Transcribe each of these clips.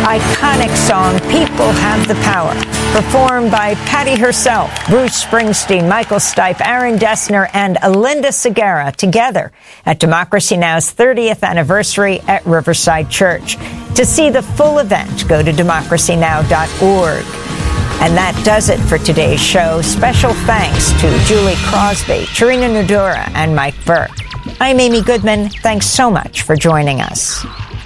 iconic song, People Have the Power, performed by Patty herself, Bruce Springsteen, Michael Stipe, Aaron Dessner, and Linda Segarra together at Democracy Now!'s 30th anniversary at Riverside Church. To see the full event, go to democracynow.org. And that does it for today's show. Special thanks to Julie Crosby, Tarina Nudura, and Mike Burke. I'm Amy Goodman. Thanks so much for joining us.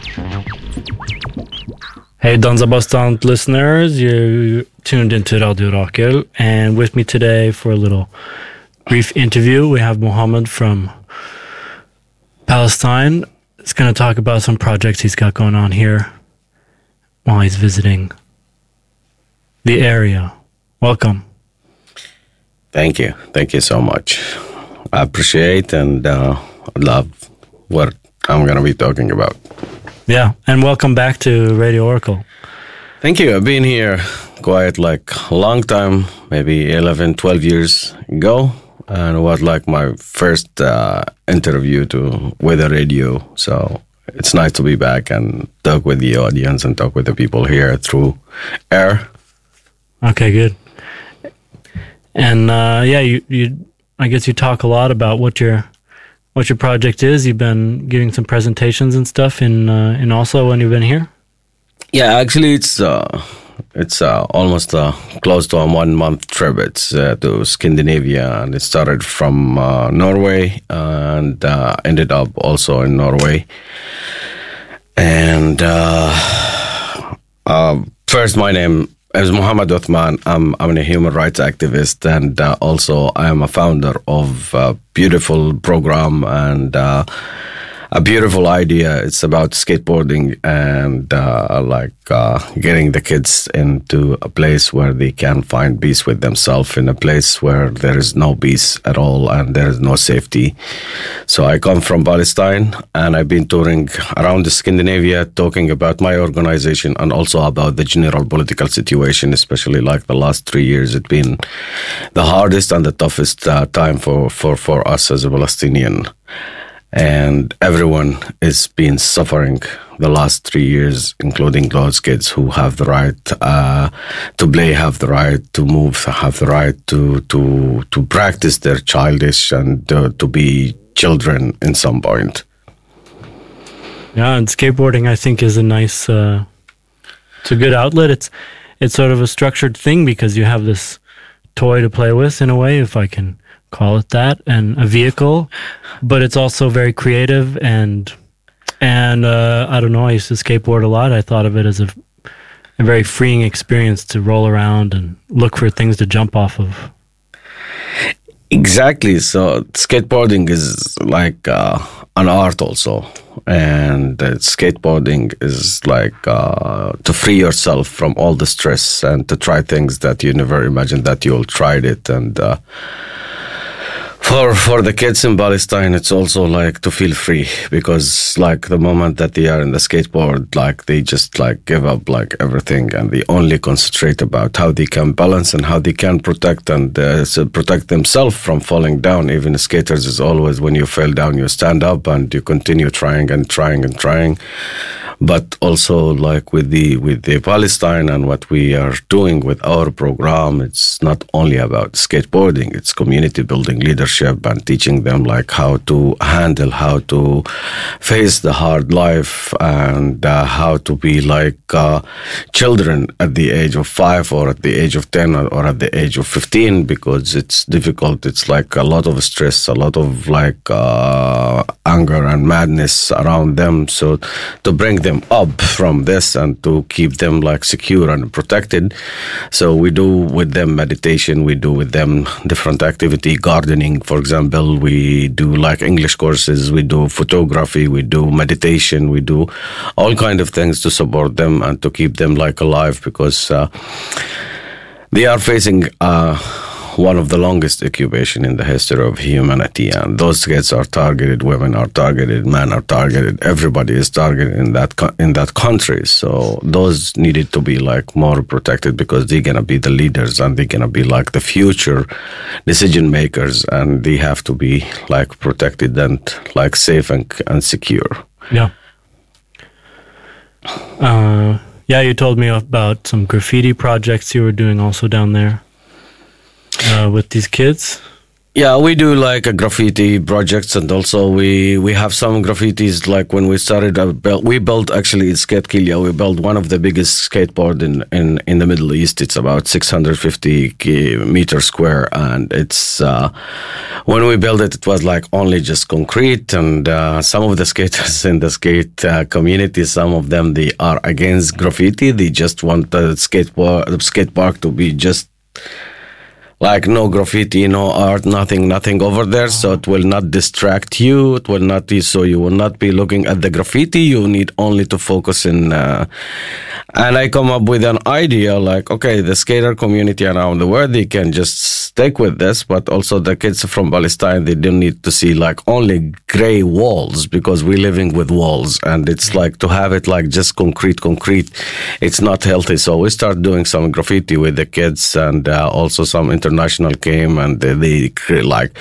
Hey, Danza Bastant listeners, you tuned into Radio Rakel, and with me today for a little brief interview, we have Mohammed from Palestine. He's going to talk about some projects he's got going on here while he's visiting the area. Welcome. Thank you. Thank you so much. I appreciate and love what I'm going to be talking about. Yeah, and welcome back to Radio Oracle. Thank you. I've been here quite like a long time, maybe 11, 12 years ago. And it was like my first interview with a radio. So it's nice to be back and talk with the audience and talk with the people here through air. Okay, good. And you I guess you talk a lot about what your project is. You've been giving some presentations and stuff in Oslo when you've been here. Yeah, actually, it's almost close to a 1 month trip. It's to Scandinavia, and it started from Norway and ended up also in Norway. And first, my name is Mohammed Uthman. I'm a human rights activist, and also I am a founder of a beautiful program and a beautiful idea. It's about skateboarding and getting the kids into a place where they can find peace with themselves, in a place where there is no peace at all and there is no safety. So I come from Palestine, and I've been touring around Scandinavia talking about my organization and also about the general political situation, especially like the last 3 years. It's been the hardest and the toughest time for us as a Palestinian. And everyone is been suffering the last 3 years, including those kids who have the right to play, have the right to move, have the right to practice their childish and to be children in some point. Yeah, and skateboarding, I think, is a nice, it's a good outlet. It's sort of a structured thing because you have this toy to play with, in a way, if I can call it that, and a vehicle, but it's also very creative and I don't know, I used to skateboard a lot. I thought of it as a very freeing experience to roll around and look for things to jump off of. Exactly. So skateboarding is like an art also, and skateboarding is like to free yourself from all the stress and to try things that you never imagined that you'll tried it. And For the kids in Palestine, it's also like to feel free, because like the moment that they are in the skateboard, like they just like give up like everything, and they only concentrate about how they can balance and how they can protect and protect themselves from falling down. Even skaters is always, when you fall down, you stand up and you continue trying and trying and trying. But also like with the Palestine and what we are doing with our program, it's not only about skateboarding, it's community building, leadership, and teaching them like how to handle, how to face the hard life, and how to be like children at the age of 5 or at the age of 10 or at the age of 15, because it's difficult. It's like a lot of stress, a lot of like anger and madness around them. So to bring them up from this and to keep them like secure and protected. So we do with them meditation, we do with them different activity, gardening, for example, we do like English courses, we do photography, we do meditation, we do all kind of things to support them and to keep them like alive, because they are facing one of the longest occupation in the history of humanity, and those kids are targeted, women are targeted, men are targeted, everybody is targeted in that country. So those needed to be like more protected, because they're gonna be the leaders and they're gonna be like the future decision makers, and they have to be like protected and like safe and secure. Yeah. Yeah, you told me about some graffiti projects you were doing also down there with these kids. Yeah, we do like a graffiti projects, and also we have some graffitis. Like when we started, we built actually in Skate Kilja. We built one of the biggest skateboard in the Middle East. It's about 650 meters square, and it's when we built it, it was like only just concrete. And some of the skaters in the skate community, some of them they are against graffiti. They just want the skate park to be just like no graffiti, no art, nothing over there. So it will not distract you. It will not be, so you will not be looking at the graffiti. You need only to focus in. And I come up with an idea like, okay, the skater community around the world, they can just stick with this, but also the kids from Palestine, they don't need to see like only gray walls, because we're living with walls, and it's like to have it like just concrete, it's not healthy. So we start doing some graffiti with the kids, and also some international came, and they like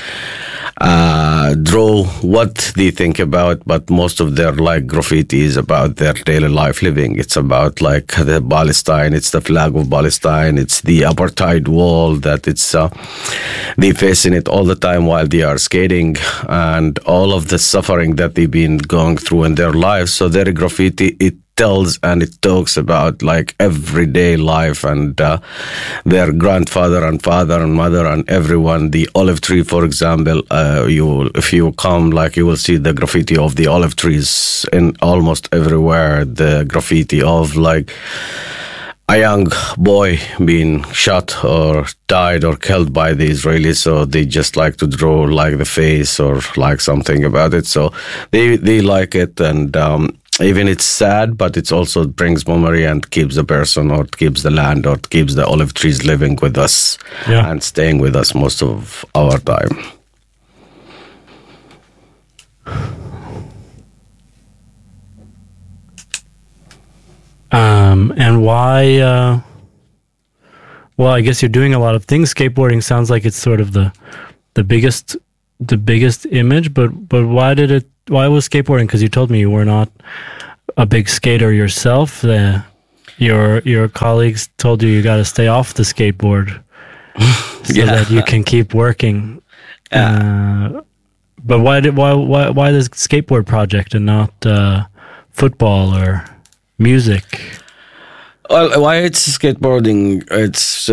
draw what they think about, but most of their like graffiti is about their daily life living. It's about like the Palestine, it's the flag of Palestine, it's the apartheid wall that it's they facing it all the time while they are skating, and all of the suffering that they've been going through in their lives. So their graffiti, it tells and it talks about like everyday life, and their grandfather and father and mother and everyone. The olive tree, for example, if you come, like you will see the graffiti of the olive trees in almost everywhere. The graffiti of like a young boy being shot or died or killed by the Israelis, so they just like to draw like the face or like something about it. So they like it, and even it's sad, but it also brings memory and keeps the person, or keeps the land, or keeps the olive trees living with us and staying with us most of our time. And why? Well, I guess you're doing a lot of things. Skateboarding sounds like it's sort of the biggest image, but why was skateboarding? Because you told me you were not a big skater yourself. Your colleagues told you got to stay off the skateboard so that you can keep working. But why this skateboard project and not football or music? Well, why it's skateboarding? It's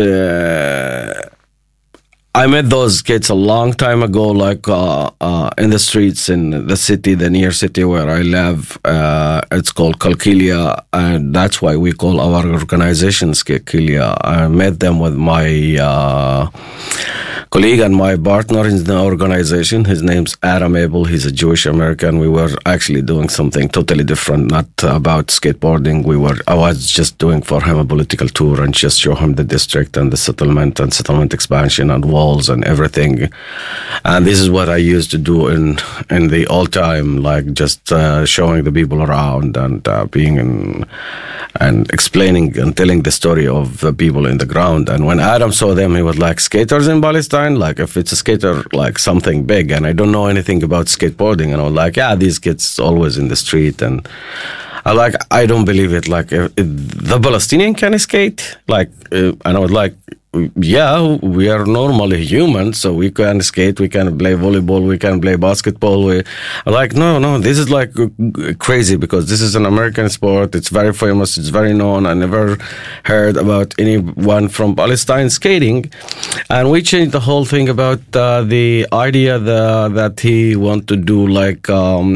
I met those kids a long time ago, like in the streets in the city, the near city where I live. It's called Kalkilia, and that's why we call our organization Skate Kilja. I met them with my colleague and my partner in the organization. His name's Adam Abel. He's a Jewish American. We were actually doing something totally different, not about skateboarding. I was just doing for him a political tour and just show him the district and the settlement expansion and walls and everything. And this is what I used to do in the old time, like just showing the people around and being in and explaining and telling the story of the people in the ground. And when Adam saw them, he was like, skaters in Palestine? Like, if it's a skater, like something big, and I don't know anything about skateboarding. And I was like, yeah, these kids always in the street. And I don't believe it. Like, if the Palestinian can skate? Like, and I was like, yeah, we are normally humans, so we can skate, we can play volleyball, we can play basketball. I'm like, no, this is like crazy, because this is an American sport. It's very famous, it's very known. I never heard about anyone from Palestine skating. And we changed the whole thing about the idea that he want to do like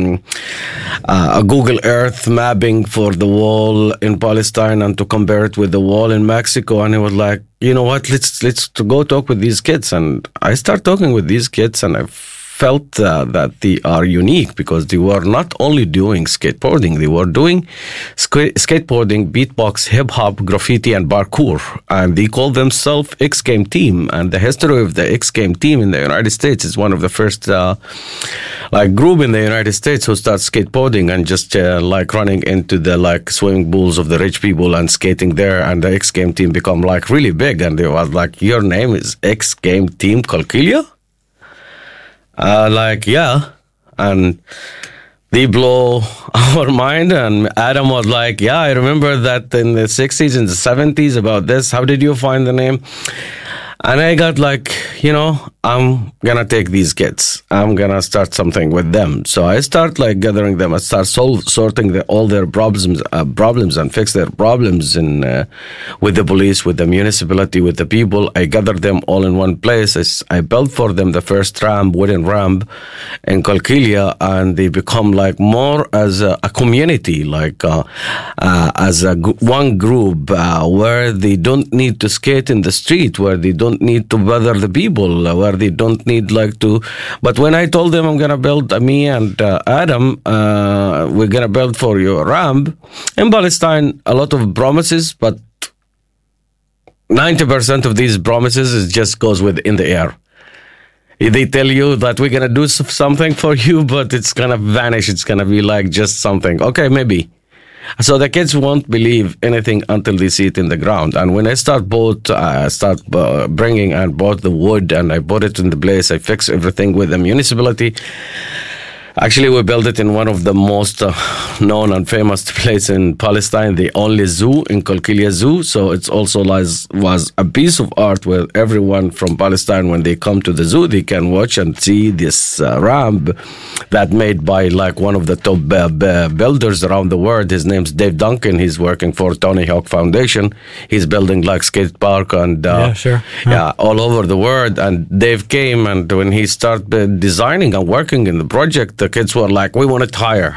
a Google Earth mapping for the wall in Palestine and to compare it with the wall in Mexico. And he was like, you know what, let's go talk with these kids. And I start talking with these kids, and I felt that they are unique, because they were not only doing skateboarding, they were doing skateboarding, beatbox, hip-hop, graffiti, and parkour. And they call themselves X Game Team. And the history of the X Game Team in the United States is one of the first group in the United States who starts skateboarding and just like running into the like swimming pools of the rich people and skating there. And the X Game Team become like really big. And they was like, your name is X Game Team Kalkilia? Yeah. And they blow our mind. And Adam was like, yeah, I remember that in the 60s and the 70s about this. How did you find the name? And I got like, I'm gonna take these kids. I'm gonna start something with them. So I start like gathering them. I start sorting all their problems and fix their problems with the police, with the municipality, with the people. I gather them all in one place. I built for them the first wooden ramp in Qalqilya, and they become like more as a community, like as one group where they don't need to skate in the street, where they don't need to bother the people, where they don't need like to. But when I told them I'm gonna build, me and Adam, we're gonna build for you a ramp in Palestine, a lot of promises, but 90% of these promises is just goes in the air. They tell you that we're gonna do something for you, but it's gonna vanish. It's gonna be like just something. Okay, maybe. So the kids won't believe anything until they see it in the ground. And when I start bringing and bought the wood, and I bought it in the place, I fix everything with the municipality. Actually, we built it in one of the most known and famous places in Palestine, the only zoo in Qalqilya Zoo. So it's also was a piece of art where everyone from Palestine, when they come to the zoo, they can watch and see this ramp that made by like one of the top builders around the world. His name's Dave Duncan. He's working for Tony Hawk Foundation. He's building like skate park and all over the world. And Dave came, and when he started designing and working in the project, the kids were like, we want it higher.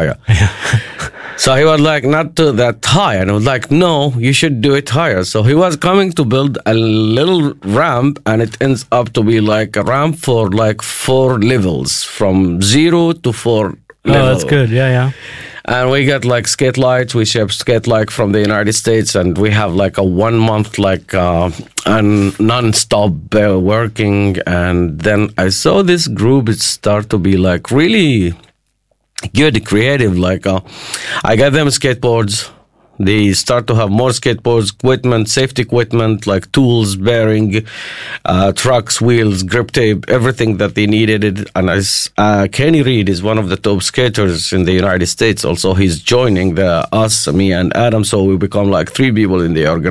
So he was like, not to that high. And I was like, no, you should do it higher. So he was coming to build a little ramp, and it ends up to be like a ramp for like 4 levels, from 0 to 4 level. Oh, that's good. Yeah. And we got like skate lights. We ship skate light from the United States, and we have like a 1 month and non-stop working. And then I saw this group. It start to be like really good, creative. Like I got them skateboards. They start to have more skateboards, equipment, safety equipment, like tools, bearing, trucks, wheels, grip tape, everything that they needed. And Kenny Reed is one of the top skaters in the United States. Also, he's joining me and Adam. So we become like 3 people in the organization.